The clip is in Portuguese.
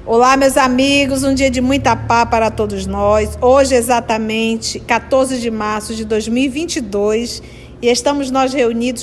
Olá, meus amigos, um dia de muita paz para todos nós. Hoje, exatamente 14 de março de 2022, e estamos nós reunidos